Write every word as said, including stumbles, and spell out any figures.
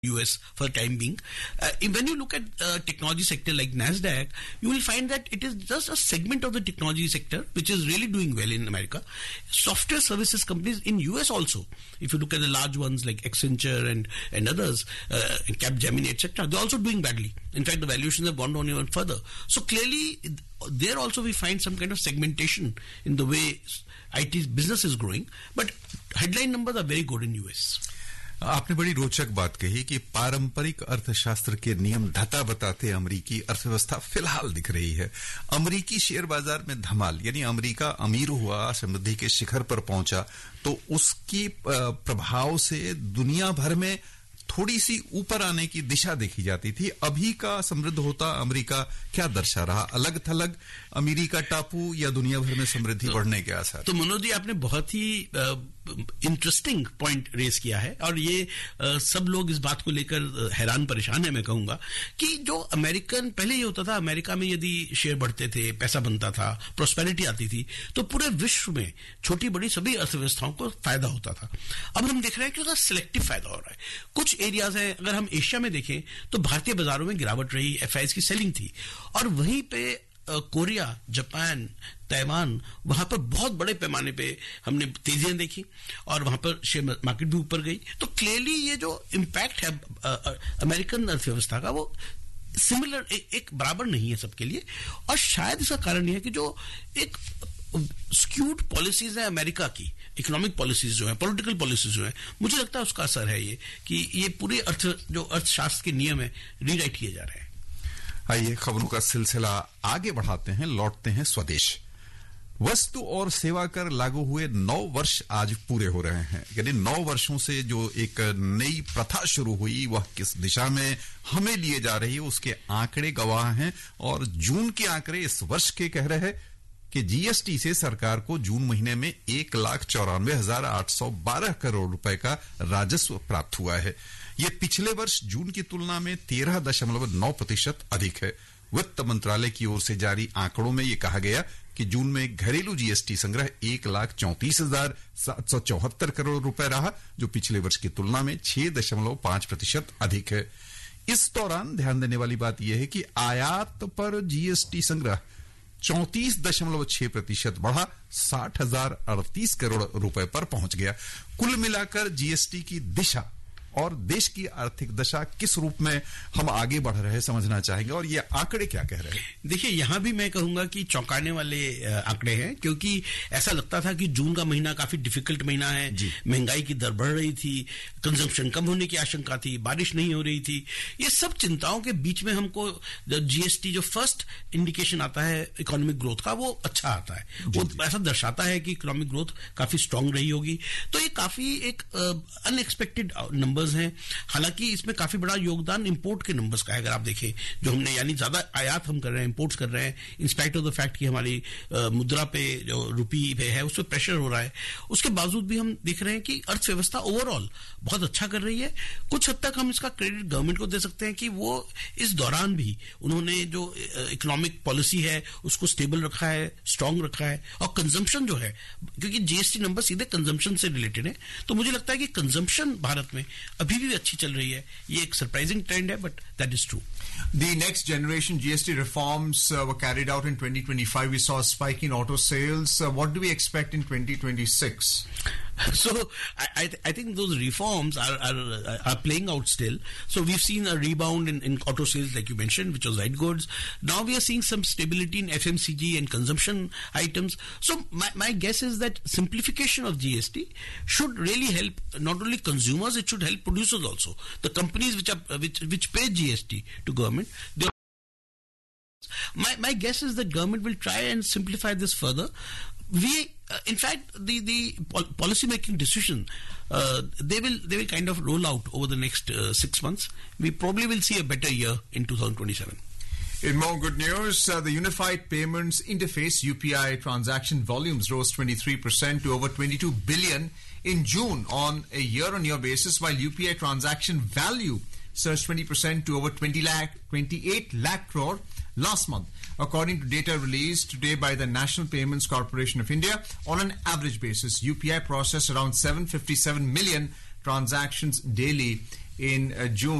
U S for the time being. Uh, when you look at uh, technology sector like NASDAQ, you will find that it is just a segment of the technology sector which is really doing well in America. Software services companies in U S also, if you look at the large ones like Accenture and, and others, uh, Capgemini, et cetera, they're also doing badly. In fact, the valuations have gone down even further. So clearly, there also we find some kind of segmentation in the way I T business is growing. But headline numbers are very good in U S. आपने बड़ी रोचक बात कही कि पारंपरिक अर्थशास्त्र के नियम धता बताते अमेरिकी अर्थव्यवस्था फिलहाल दिख रही है. अमेरिकी शेयर बाजार में धमाल, यानी अमेरिका अमीर हुआ, समृद्धि के शिखर पर पहुंचा, तो उसकी प्रभाव से दुनिया भर में थोड़ी सी ऊपर आने की दिशा देखी जाती थी. अभी का समृद्ध होता अमेरिका क्या दर्शा रहा? अलग थलग अमेरिका का टापू या दुनिया भर में समृद्धि तो, बढ़ने के आसार? तो मनोज जी, आपने बहुत ही इंटरेस्टिंग पॉइंट रेज किया है और ये आ, सब लोग इस बात को लेकर हैरान परेशान है. मैं कहूंगा कि जो अमेरिकन, पहले ये होता था अमेरिका में यदि शेयर बढ़ते थे, पैसा बनता था, प्रोस्पेरिटी आती थी, तो पूरे विश्व में छोटी बड़ी सभी अर्थव्यवस्थाओं को फायदा होता था. अब हम देख रहे हैं कि उसका सिलेक्टिव फायदा हो रहा है. कुछ एरियाज हैं, अगर हम एशिया में देखें तो भारतीय बाजारों में गिरावट रही, एफआईआईज की सेलिंग थी, और वहीं पे कोरिया, जापान, ताइवान, वहां पर बहुत बड़े पैमाने पे हमने तेजियां देखी और वहां पर शेयर मार्केट भी ऊपर गई. तो क्लियरली ये जो इम्पैक्ट है अमेरिकन अर्थव्यवस्था का, वो सिमिलर, ए, एक बराबर नहीं है सबके लिए. और शायद इसका कारण यह है कि जो एक स्क्यूड पॉलिसीज है अमेरिका की, इकोनॉमिक पॉलिसीज जो है, पॉलिटिकल पॉलिसीज जो है, मुझे लगता है उसका असर है ये कि ये पूरे अर्थ जो अर्थशास्त्र के नियम है रीराइट किए जा रहे हैं. आइए खबरों का सिलसिला आगे बढ़ाते हैं, लौटते हैं स्वदेश. वस्तु और सेवा कर लागू हुए नौ वर्ष आज पूरे हो रहे हैं. यानी नौ वर्षों से जो एक नई प्रथा शुरू हुई, वह किस दिशा में हमें लिए जा रही है उसके आंकड़े गवाह हैं. और जून के आंकड़े इस वर्ष के कह रहे हैं कि जीएसटी से सरकार को जून महीने में एक लाख चौरानवे हजार आठ सौ बारह करोड़ रुपए का राजस्व प्राप्त हुआ है. यह पिछले वर्ष जून की तुलना में तेरह दशमलव नौ प्रतिशत अधिक है. वित्त मंत्रालय की ओर से जारी आंकड़ों में यह कहा गया कि जून में घरेलू जीएसटी संग्रह एक लाख चौंतीस हजार सात सौ चौहत्तर करोड़ रुपए रहा, जो पिछले वर्ष की तुलना में छह दशमलव पांच प्रतिशत अधिक है. इस दौरान ध्यान देने वाली बात यह है कि आयात पर जीएसटी संग्रह चौंतीस दशमलव छह प्रतिशत बढ़ा, साठ हजार अड़तीस करोड़ रुपए पर पहुंच गया. कुल मिलाकर जीएसटी की दिशा और देश की आर्थिक दशा किस रूप में हम आगे बढ़ रहे हैं समझना चाहेंगे, और ये आंकड़े क्या कह रहे हैं? देखिए, यहां भी मैं कहूंगा कि चौंकाने वाले आंकड़े हैं, क्योंकि ऐसा लगता था कि जून का महीना काफी डिफिकल्ट महीना है, महंगाई की दर बढ़ रही थी, कंजम्पशन कम होने की आशंका थी, बारिश नहीं हो रही थी. ये सब चिंताओं के बीच में हमको जीएसटी जो फर्स्ट इंडिकेशन आता है इकोनॉमिक ग्रोथ का, वो अच्छा आता है. वो ऐसा दर्शाता है कि इकोनॉमिक ग्रोथ काफी स्ट्रांग रही होगी. तो ये काफी एक अनएक्सपेक्टेड नंबर हैं. हालांकि इसमें काफी बड़ा योगदान इंपोर्ट के नंबर्स का है. अगर आप देखें, जो हमने यानी ज्यादा आयात हम कर रहे हैं, इंपोर्ट्स कर रहे हैं, इंस्पाइट ऑफ द फैक्ट कि हमारी आ, मुद्रा पे जो रुपी पे है उस पर प्रेशर हो रहा है, उसके बावजूद भी हम देख रहे हैं कि अर्थव्यवस्था ओवरऑल बहुत अच्छा कर रही है. कुछ हद तक हम इसका क्रेडिट गवर्नमेंट को दे सकते हैं कि वो इस दौरान भी उन्होंने जो इकोनॉमिक पॉलिसी है उसको स्टेबल रखा है, स्ट्रांग रखा है. और कंजम्पशन जो है, क्योंकि जीएसटी नंबर सीधे कंजम्पशन से रिलेटेड है, तो मुझे लगता है कि कंजम्पशन भारत में अभी भी अच्छी चल रही है. ये एक सरप्राइजिंग ट्रेंड है, but that is true. The next generation G S T reforms uh, were carried out in twenty twenty-five. We saw a spike in auto sales. Uh, what do we expect in twenty twenty-six? So I, I, th- I think those reforms are, are are playing out still. So we've seen a rebound in, in auto sales, like you mentioned, which was white goods. Now we are seeing some stability in F M C G and consumption items. So my, my guess is that simplification of G S T should really help not only consumers, it should help producers also. The companies which are which which pay G S T to government, they My my guess is that government will try and simplify this further. We, uh, in fact, the the pol- policy making decision, uh, they will they will kind of roll out over the next uh, six months. We probably will see a better year in twenty twenty-seven. In more good news, uh, the Unified Payments Interface U P I transaction volumes rose twenty-three percent to over twenty-two billion in June on a year-on-year basis, while U P I transaction value surged twenty percent to over twenty lakh, twenty-eight lakh crore last month. According to data released today by the National Payments Corporation of India, on an average basis, U P I processed around seven hundred fifty-seven million transactions daily in uh, June.